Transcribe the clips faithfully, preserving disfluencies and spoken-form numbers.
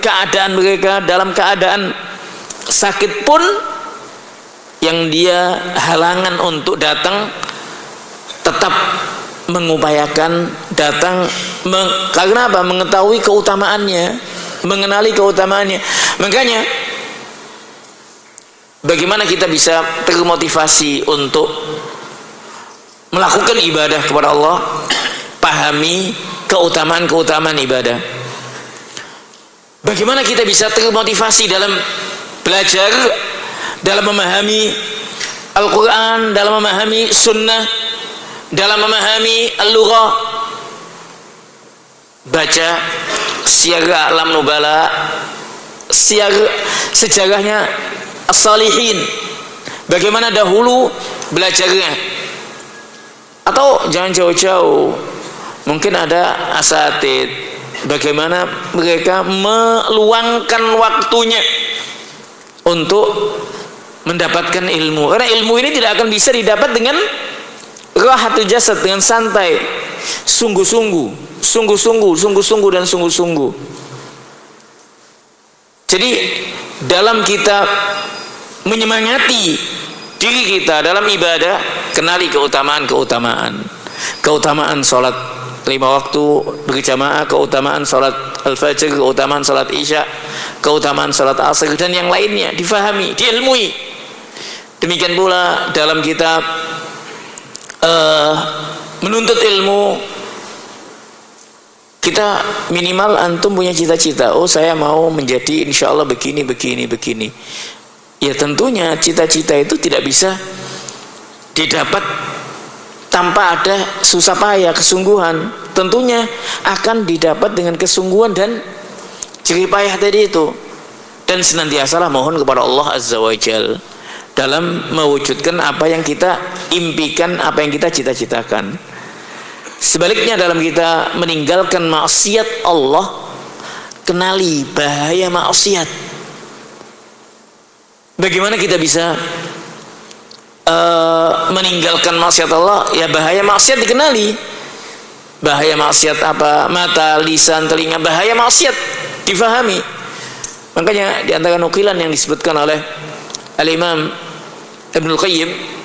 keadaan mereka dalam keadaan sakit pun yang dia halangan untuk datang tetap mengupayakan datang meng, karena apa? Mengetahui keutamaannya, mengenali keutamaannya. Makanya bagaimana kita bisa termotivasi untuk melakukan ibadah kepada Allah, pahami keutamaan-keutamaan ibadah. Bagaimana kita bisa termotivasi dalam belajar, dalam memahami Al-Quran, dalam memahami sunnah, dalam memahami al-lughah. Baca Siyar A'lam Nubala, siyar sejarahnya as-salihin, bagaimana dahulu belajarnya. Atau jangan jauh-jauh, mungkin ada asatid, bagaimana mereka meluangkan waktunya untuk mendapatkan ilmu. Karena ilmu ini tidak akan bisa didapat dengan rahatul jasad, dengan santai, sungguh-sungguh, sungguh-sungguh, sungguh-sungguh dan sungguh-sungguh. Jadi dalam kita menyemangati diri kita dalam ibadah, kenali keutamaan-keutamaan. Keutamaan sholat lima waktu berjamaah, keutamaan sholat al-fajr, keutamaan sholat isya, keutamaan sholat asar, dan yang lainnya difahami, diilmui. Demikian pula dalam kita uh, menuntut ilmu, kita minimal antum punya cita-cita. Oh, saya mau menjadi insya Allah begini, begini, begini. Ya tentunya cita-cita itu tidak bisa didapat tanpa ada susah payah, kesungguhan. Tentunya akan didapat dengan kesungguhan dan jerih payah tadi itu. Dan senantiasalah mohon kepada Allah Azza wa Jal dalam mewujudkan apa yang kita impikan, apa yang kita cita-citakan. Sebaliknya dalam kita meninggalkan maksiat Allah, kenali bahaya maksiat. Bagaimana kita bisa uh, meninggalkan maksiat Allah? Ya bahaya maksiat dikenali. Bahaya maksiat apa? Mata, lisan, telinga. Bahaya maksiat difahami. Makanya di antara nukilan yang disebutkan oleh Al-Imam Ibnul Qayyim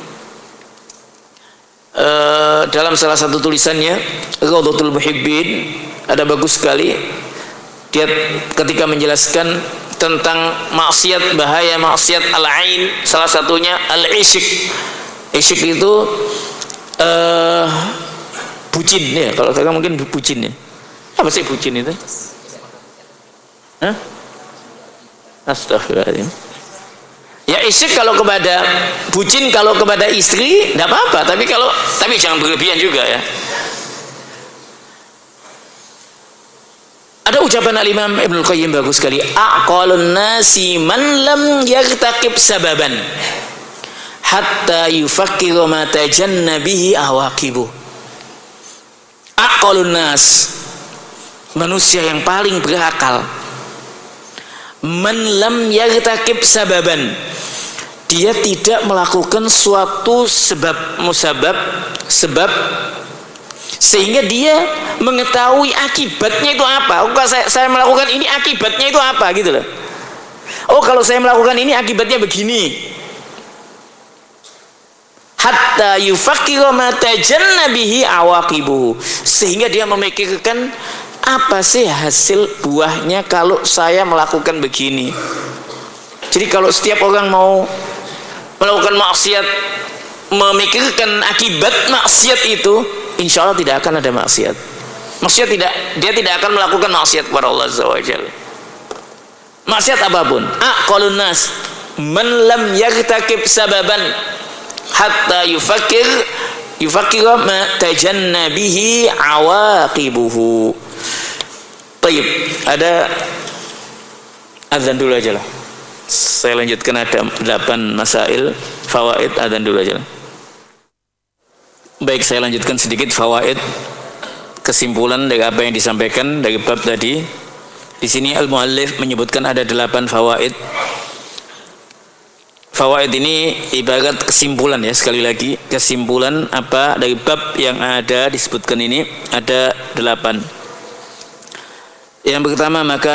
uh, dalam salah satu tulisannya Rawdatul Muhibbin, ada bagus sekali dia ketika menjelaskan tentang maksiat, bahaya maksiat al-ain, salah satunya al-isyik. Isyik itu uh, bucin ya, kalau sekarang mungkin bucin ya. Apa sih bucin itu? Hah? Astagfirullahaladzim. Ya isyik kalau kepada bucin, kalau kepada istri tidak apa-apa, tapi kalau tapi jangan berlebihan juga ya. Ada ucapan Al-Imam Ibnul Qayyim bagus sekali. Aqalun nasi man lam yartaqib sababan hatta yufakkiru ma tajanna bihi awaqibu. Aqalun nas, manusia yang paling berakal. Man lam yartaqib sababan, dia tidak melakukan suatu sebab musabab, sebab sehingga dia mengetahui akibatnya itu apa. Oh, kalau saya, saya melakukan ini akibatnya itu apa gitu loh. Oh, kalau saya melakukan ini akibatnya begini. Hatta yufakkiru ma tajanna bihi awaqibuhu, sehingga dia memikirkan apa sih hasil buahnya kalau saya melakukan begini. Jadi kalau setiap orang mau melakukan maksiat memikirkan akibat maksiat itu, insya Allah tidak akan ada maksiat. Maksiat tidak, dia tidak akan melakukan maksiat kepada Allah Azza wa Jalla. Maksiat apapun. Aqalun nas man lam yartakib sababan hatta yufakkir yufakkir ma tajanna bihi awaqibuhu. Baik, ada azan dulu aja lah. Saya lanjutkan, ada delapan masail fawaid, azan dulu aja lah. Baik, saya lanjutkan sedikit fawaid, kesimpulan dari apa yang disampaikan dari bab tadi. Di sini al-muallif menyebutkan ada delapan fawaid. Fawaid ini ibarat kesimpulan ya, sekali lagi kesimpulan apa dari bab yang ada disebutkan ini ada delapan. Yang pertama, maka